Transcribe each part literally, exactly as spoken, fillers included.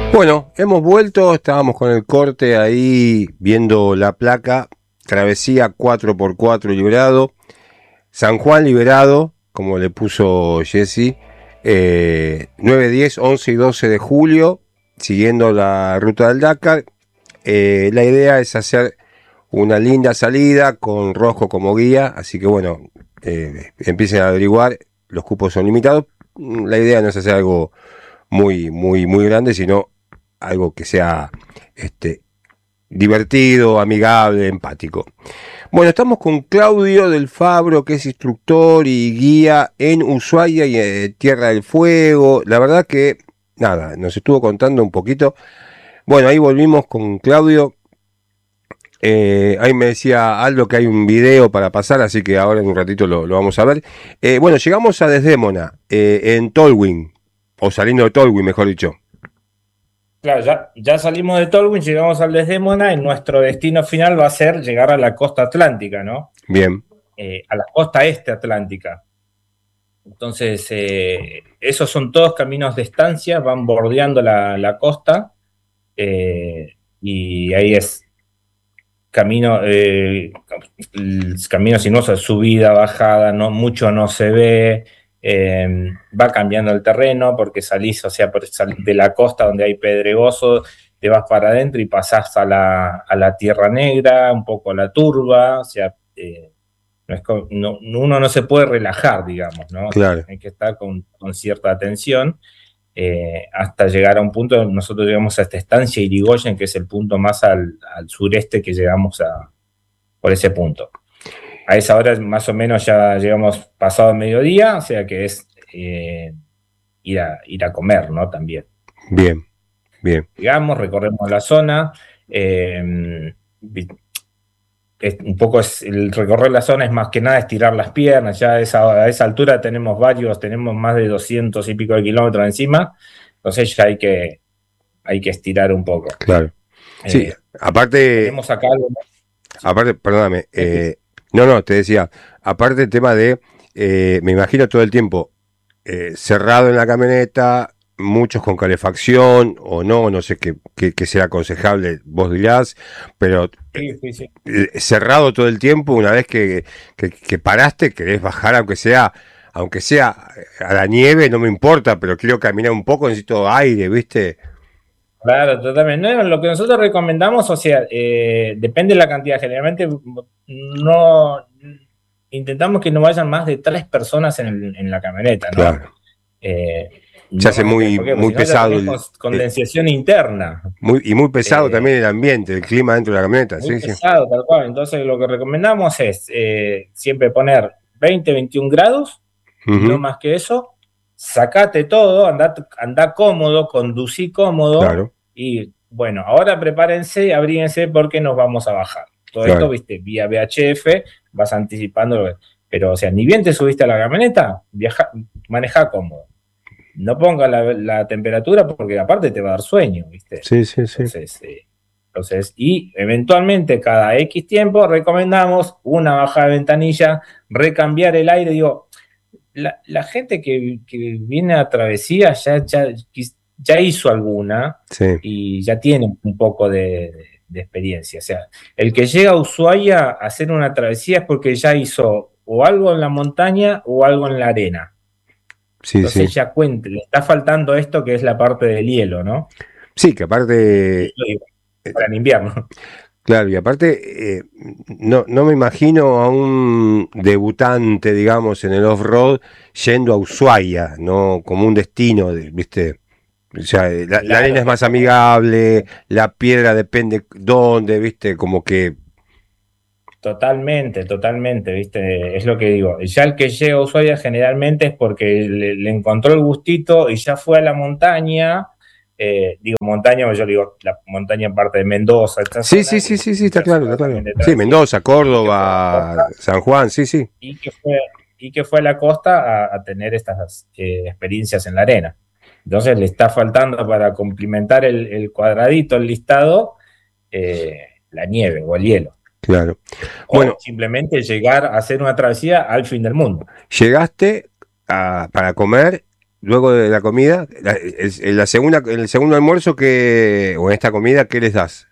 Bueno, hemos vuelto, estábamos con el corte ahí viendo la placa, travesía cuatro por cuatro liberado, San Juan liberado, como le puso Jesse, eh, nueve, diez, once y doce de julio, siguiendo la ruta del Dakar. Eh, la idea es hacer una linda salida con Rosco como guía, así que bueno, eh, empiecen a averiguar, los cupos son limitados. La idea no es hacer algo muy, muy, muy grande, sino algo que sea este, divertido, amigable, empático. Bueno, estamos con Claudio del Fabro, que es instructor y guía en Ushuaia y eh, Tierra del Fuego. La verdad que, nada, nos estuvo contando un poquito. Bueno, ahí volvimos con Claudio. Eh, ahí me decía Aldo que hay un video para pasar, así que ahora en un ratito lo, lo vamos a ver. Eh, bueno, llegamos a Desdémona, eh, en Tolwyn, o saliendo de Tolwyn, mejor dicho. Claro, ya, ya salimos de Tolwyn, llegamos al Desdémona y nuestro destino final va a ser llegar a la costa atlántica, ¿no? Bien. Eh, a la costa este atlántica. Entonces, eh, esos son todos caminos de estancia, van bordeando la, la costa eh, y ahí es camino, eh, camino sinuoso, subida, bajada, no, mucho no se ve, eh, va cambiando el terreno porque salís, o sea, por, de la costa donde hay pedregoso, te vas para adentro y pasás a la, a la Tierra Negra, un poco a la turba, o sea, eh, no es como, no, uno no se puede relajar, digamos, ¿no? Claro. Hay que estar con, con cierta atención. Eh, hasta llegar a un punto, nosotros llegamos a esta estancia Irigoyen, que es el punto más al, al sureste que llegamos a, por ese punto. A esa hora más o menos ya llegamos pasado el mediodía, o sea que es eh, ir, a, ir a comer, ¿no? También. Bien, bien. Llegamos, recorremos la zona, eh, es, un poco es, el recorrer la zona es más que nada estirar las piernas, ya a esa, a esa altura tenemos varios, tenemos más de doscientos y pico de kilómetros encima, entonces ya hay que, hay que estirar un poco. Claro. Sí, Eh, aparte, tenemos acá algo. Sí, aparte, perdóname, eh, no, no, te decía, aparte el tema de, eh, me imagino todo el tiempo eh, cerrado en la camioneta, muchos con calefacción o no, no sé qué, qué, qué sea aconsejable, vos dirás, pero sí, sí, sí. eh, cerrado todo el tiempo, una vez que, que, que paraste, querés bajar aunque sea, aunque sea a la nieve, no me importa, pero quiero caminar un poco, necesito aire, ¿viste? Claro, totalmente. No, lo que nosotros recomendamos, o sea, eh, depende de la cantidad. Generalmente no intentamos que no vayan más de tres personas en, el- en la camioneta, ¿no? Claro. Eh, Se hace normalmente, muy, ¿por qué? Porque muy si no ya pesado tenés el, cons- eh, condensación interna. muy, y muy pesado Eh, también el ambiente, el clima dentro de la camioneta, Muy sí, sí. pesado, tal cual. Entonces, lo que recomendamos es eh, siempre poner veinte, veintiún grados, no Ujú, más que eso. Sacate todo, andá, andá cómodo, conducí cómodo. claro, Y bueno, ahora prepárense, abríguense porque nos vamos a bajar. Todo esto, claro, viste, vía V H F, vas anticipando. Lo que- Pero, o sea, ni bien te subiste a la camioneta, viaja, maneja cómodo. No ponga la, la temperatura porque aparte te va a dar sueño, ¿viste? sí, sí, sí, Entonces, eh, entonces, y eventualmente cada X tiempo recomendamos una bajada de ventanilla, recambiar el aire. Digo, la, la gente que, que viene a travesía ya, ya, ya hizo alguna sí, y ya tiene un poco de, de, de experiencia. O sea, el que llega a Ushuaia a hacer una travesía es porque ya hizo o algo en la montaña o algo en la arena. sí, sí. Entonces ya cuente, le está faltando esto que es la parte del hielo, ¿no? Sí, que aparte, Hielo y- para el invierno. claro, y aparte, eh, no, no me imagino a un debutante, digamos, en el off-road yendo a Ushuaia, ¿no? Como un destino, de- ¿viste? O sea, eh, la, la arena Claro, es más amigable, la piedra depende dónde, ¿viste? Como que, totalmente, totalmente, ¿viste? Es lo que digo. Ya el que llega a Ushuaia generalmente es porque le, le encontró el gustito y ya fue a la montaña. Eh, digo montaña, porque yo digo la montaña parte de Mendoza, esta sí, zona, sí, que sí, es sí, sí, está mucha claro, zona está también claro. de Sí, travesía, Mendoza, y que fue a la Córdoba, costa, San Juan, sí, sí, y que fue, y que fue a la costa a, a tener estas eh, experiencias en la arena. Entonces le está faltando para complementar el, el cuadradito, el listado, eh, la nieve o el hielo. claro. O Bueno, simplemente llegar a hacer una travesía al fin del mundo. llegaste a- para comer luego de la comida, la, en la segunda, en el segundo almuerzo que, o en esta comida, ¿qué les das?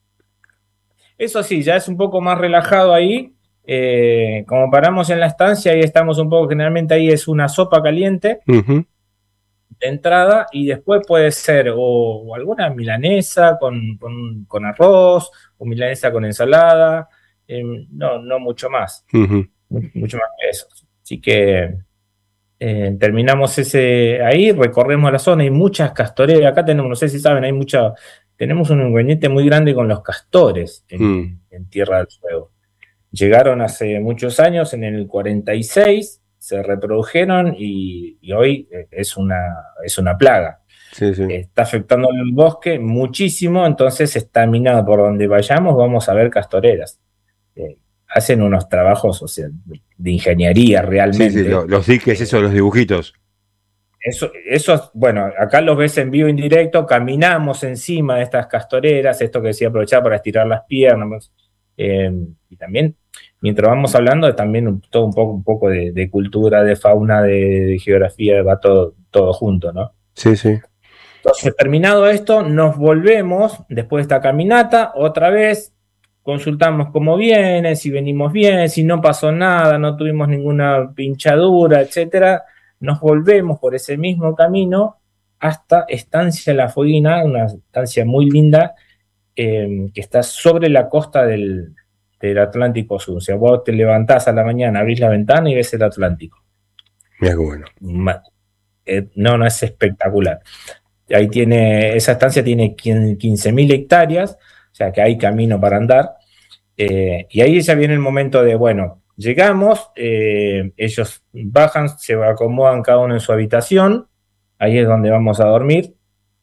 Eso sí, ya es un poco más relajado ahí. Eh, como paramos en la estancia, ahí estamos un poco, generalmente ahí es una sopa caliente Uh-huh. de entrada y después puede ser o, o alguna milanesa con, con, con arroz o milanesa con ensalada. Eh, no, no mucho más, Uh-huh. mucho más que eso. Así que eh, terminamos ese ahí, recorremos la zona, hay muchas castoreras. Acá tenemos, no sé si saben, hay mucha, tenemos un inconveniente muy grande con los castores Mm. en, en Tierra del Fuego. Llegaron hace muchos años, en el cuarenta y seis, se reprodujeron y, y hoy es una, es una plaga. Sí, sí. Está afectando el bosque muchísimo, entonces está minado por donde vayamos, vamos a ver castoreras. Eh, hacen unos trabajos, o sea, de ingeniería Sí, sí, lo- realmente. los diques, Eh, esos, los dibujitos. eso, eso, bueno, acá los ves en vivo indirecto, caminamos encima de estas castoreras, esto que decía, aprovechar para estirar las piernas, eh, y también, mientras vamos hablando, también un, todo un poco, un poco de, de cultura, de fauna, de, de geografía, va todo, todo junto, ¿no? Sí, sí. Entonces, terminado esto, nos volvemos, después de esta caminata, otra vez, consultamos cómo viene, si venimos bien, si no pasó nada, no tuvimos ninguna pinchadura, etcétera, nos volvemos por ese mismo camino hasta Estancia La Fueguina, una estancia muy linda, eh, que está sobre la costa del, del Atlántico Sur. O sea, vos te levantás a la mañana, abrís la ventana y ves el Atlántico. Mira qué bueno. Ma- eh, no, no es espectacular. Ahí tiene, esa estancia tiene quince mil hectáreas, o sea que hay camino para andar. Eh, y ahí ya viene el momento de, bueno, llegamos, eh, ellos bajan, se acomodan cada uno en su habitación, ahí es donde vamos a dormir,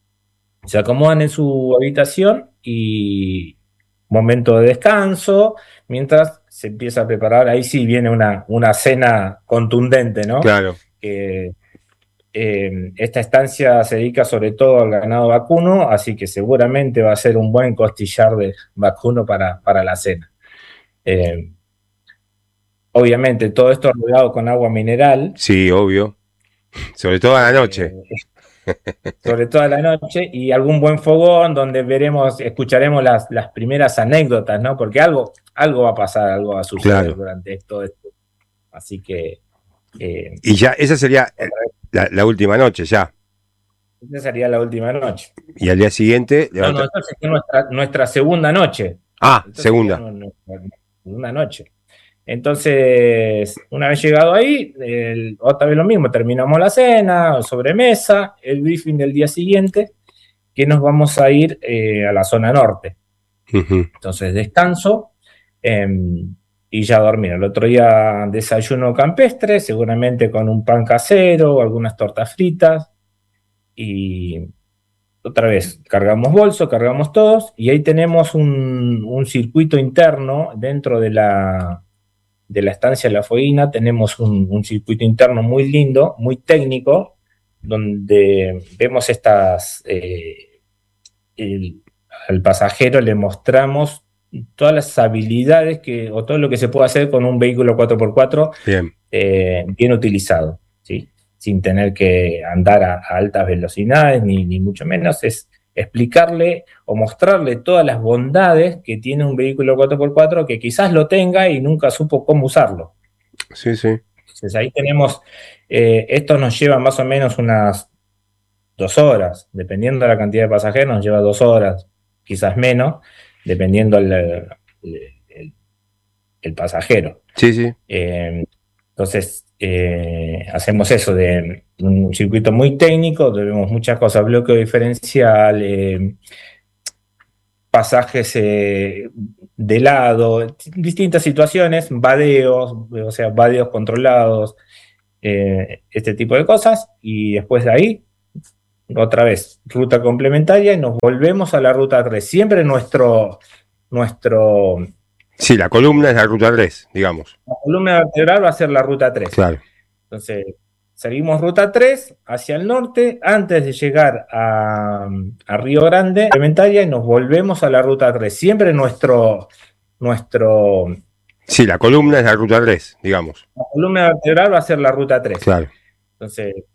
se acomodan en su habitación y momento de descanso, mientras se empieza a preparar, ahí sí viene una, una cena contundente, ¿no? Claro. Que eh, esta estancia se dedica sobre todo al ganado vacuno, así que seguramente va a ser un buen costillar de vacuno para, para la cena. Eh, obviamente todo esto rodeado con agua mineral, Sí, obvio. Sobre todo a la noche. eh, sobre todo a la noche, y algún buen fogón donde veremos, escucharemos las, las primeras anécdotas, ¿no? Porque algo, algo va a pasar, algo va a suceder Claro. durante todo esto. Así que eh, Y ya, esa sería eh, la, la última noche, ya. esa sería la última noche. Y al día siguiente, No, no, levanta. esta sería nuestra, nuestra segunda noche. Ah, Esta sería segunda. nuestra segunda noche. Entonces, una vez llegado ahí, el, otra vez lo mismo, terminamos la cena, sobremesa, el briefing del día siguiente, que nos vamos a ir eh, a la zona norte. Uh-huh. Entonces, descanso eh, y ya dormir. El otro día desayuno campestre, seguramente con un pan casero, algunas tortas fritas, y otra vez cargamos bolso, cargamos todos, y ahí tenemos un, un circuito interno dentro de la, de la estancia de La Fueguina. Tenemos un, un circuito interno muy lindo, muy técnico, donde vemos estas, eh, el, al pasajero le mostramos todas las habilidades que, o todo lo que se puede hacer con un vehículo cuatro por cuatro Bien. eh, bien utilizado, ¿sí? Sin tener que andar a, a altas velocidades, ni, ni mucho menos. Es explicarle o mostrarle todas las bondades que tiene un vehículo cuatro por cuatro que quizás lo tenga y nunca supo cómo usarlo. Sí, sí. Entonces ahí tenemos, eh, esto nos lleva más o menos unas dos horas, dependiendo de la cantidad de pasajeros, nos lleva dos horas, quizás menos, dependiendo el, el, el, el pasajero. Sí, sí. Eh, entonces, eh, hacemos eso de un circuito muy técnico, tenemos muchas cosas, bloqueo diferencial, eh, pasajes eh, de lado, distintas situaciones, vadeos, o sea, vadeos controlados, eh, este tipo de cosas, y después de ahí, otra vez, ruta complementaria, y nos volvemos a la ruta tres. Siempre nuestro, nuestro Sí, la columna es la ruta tres, digamos. la columna vertebral va a ser la ruta tres. Claro. Entonces, seguimos ruta tres hacia el norte antes de llegar a, a Río Grande, complementaria, y nos volvemos a la ruta tres. Siempre nuestro, nuestro, Sí, la columna es la ruta tres, digamos. la columna vertebral va a ser la ruta tres. Claro. Entonces,